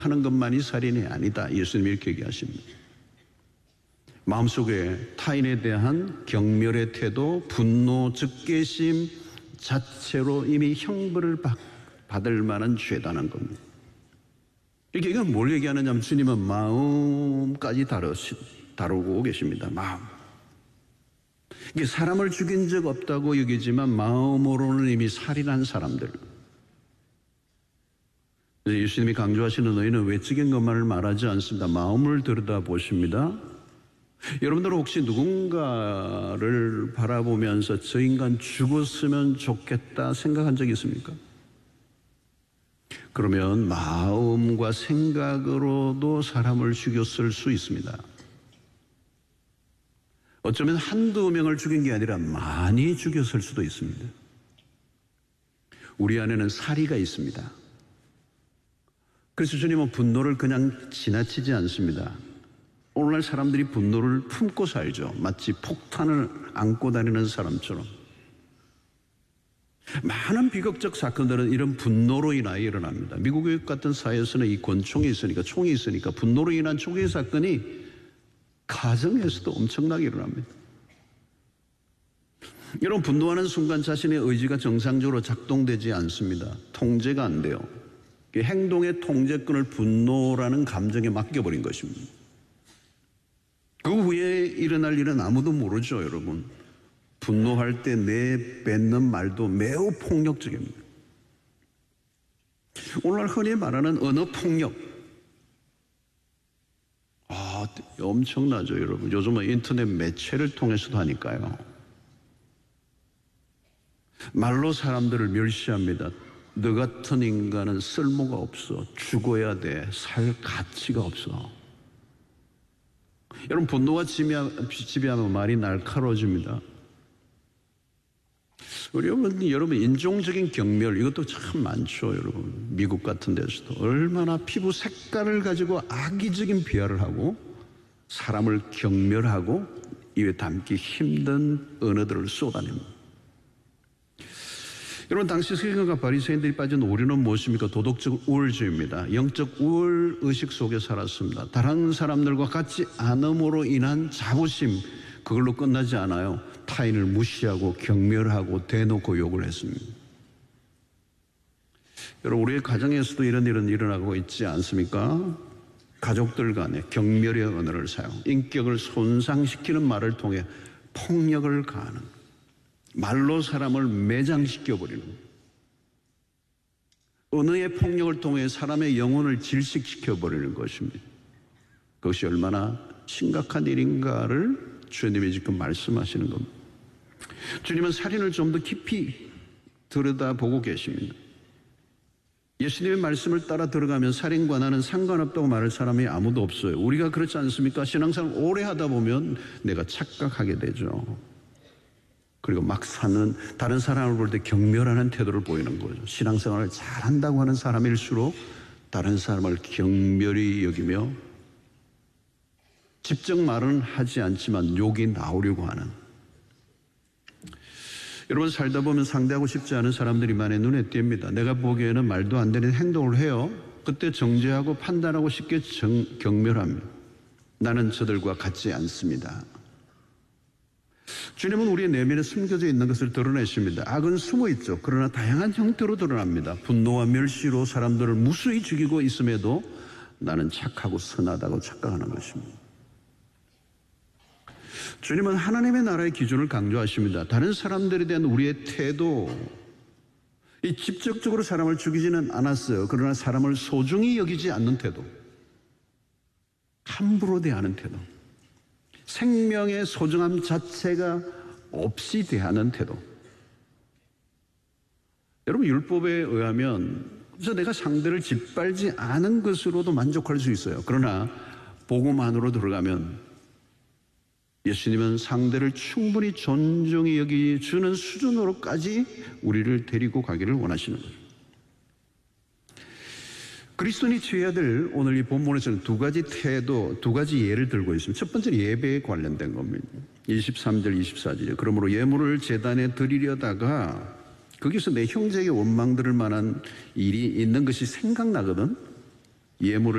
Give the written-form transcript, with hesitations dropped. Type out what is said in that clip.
하는 것만이 살인이 아니다. 예수님이 이렇게 얘기하십니다. 마음속에 타인에 대한 경멸의 태도, 분노, 즉계심 자체로 이미 형벌을 받을 만한 죄다는 겁니다. 이건 뭘 얘기하느냐면 주님은 마음까지 다루고 계십니다. 마음. 이게 사람을 죽인 적 없다고 여기지만 마음으로는 이미 살인한 사람들. 예수님이 강조하시는 너희는 외적인 것만을 말하지 않습니다. 마음을 들여다보십니다. 여러분들은 혹시 누군가를 바라보면서 저 인간 죽었으면 좋겠다 생각한 적 있습니까? 그러면 마음과 생각으로도 사람을 죽였을 수 있습니다. 어쩌면 한두 명을 죽인 게 아니라 많이 죽였을 수도 있습니다. 우리 안에는 사리가 있습니다. 그래서 주님은 분노를 그냥 지나치지 않습니다. 오늘날 사람들이 분노를 품고 살죠. 마치 폭탄을 안고 다니는 사람처럼. 많은 비극적 사건들은 이런 분노로 인하여 일어납니다. 미국 같은 사회에서는 이 권총이 있으니까 분노로 인한 총기 사건이 가정에서도 엄청나게 일어납니다. 여러분, 분노하는 순간 자신의 의지가 정상적으로 작동되지 않습니다. 통제가 안 돼요. 행동의 통제권을 분노라는 감정에 맡겨버린 것입니다. 그 후에 일어날 일은 아무도 모르죠, 여러분. 분노할 때 내뱉는 말도 매우 폭력적입니다. 오늘날 흔히 말하는 언어폭력. 엄청나죠, 여러분. 요즘은 인터넷 매체를 통해서도 하니까요. 말로 사람들을 멸시합니다. 너 같은 인간은 쓸모가 없어. 죽어야 돼. 살 가치가 없어. 여러분, 분노가 지배하면 말이 날카로워집니다. 여러분, 인종적인 경멸, 이것도 참 많죠, 여러분. 미국 같은 데서도 얼마나 피부 색깔을 가지고 악의적인 비하를 하고 사람을 경멸하고 입에 담기 힘든 언어들을 쏟아냅니다. 여러분, 당시 서기관과 바리새인들이 빠진 오류는 무엇입니까? 도덕적 우월주의입니다. 영적 우월 의식 속에 살았습니다. 다른 사람들과 같지 않음으로 인한 자부심, 그걸로 끝나지 않아요. 타인을 무시하고 경멸하고 대놓고 욕을 했습니다. 여러분, 우리의 가정에서도 이런 일은 일어나고 있지 않습니까? 가족들 간에 경멸의 언어를 사용, 인격을 손상시키는 말을 통해 폭력을 가하는, 말로 사람을 매장시켜버리는, 언어의 폭력을 통해 사람의 영혼을 질식시켜버리는 것입니다. 그것이 얼마나 심각한 일인가를 주님이 지금 말씀하시는 겁니다. 주님은 살인을 좀 더 깊이 들여다보고 계십니다. 예수님의 말씀을 따라 들어가면 살인과 나는 상관없다고 말할 사람이 아무도 없어요. 우리가 그렇지 않습니까? 신앙생활 오래 하다 보면 내가 착각하게 되죠. 그리고 막 다른 사람을 볼 때 경멸하는 태도를 보이는 거죠. 신앙생활을 잘한다고 하는 사람일수록 다른 사람을 경멸히 여기며 직접 말은 하지 않지만 욕이 나오려고 하는. 여러분, 살다 보면 상대하고 싶지 않은 사람들이 많이 눈에 띕니다. 내가 보기에는 말도 안 되는 행동을 해요. 그때 정죄하고 판단하고 쉽게 경멸합니다. 나는 저들과 같지 않습니다. 주님은 우리의 내면에 숨겨져 있는 것을 드러내십니다. 악은 숨어 있죠. 그러나 다양한 형태로 드러납니다. 분노와 멸시로 사람들을 무수히 죽이고 있음에도 나는 착하고 선하다고 착각하는 것입니다. 주님은 하나님의 나라의 기준을 강조하십니다. 다른 사람들에 대한 우리의 태도, 이 직접적으로 사람을 죽이지는 않았어요. 그러나 사람을 소중히 여기지 않는 태도, 함부로 대하는 태도, 생명의 소중함 자체가 없이 대하는 태도. 여러분, 율법에 의하면 그래서 내가 상대를 짓밟지 않은 것으로도 만족할 수 있어요. 그러나 복음 안으로 들어가면 예수님은 상대를 충분히 존중히 여기주는 수준으로까지 우리를 데리고 가기를 원하시는 거예요. 그리스도인이 취해야 될 오늘 이 본문에서는 두 가지 태도, 두 가지 예를 들고 있습니다. 첫 번째는 예배에 관련된 겁니다. 23절, 24절. 그러므로 예물을 제단에 드리려다가 거기서 내 형제에게 원망 들을 만한 일이 있는 것이 생각나거든. 예물을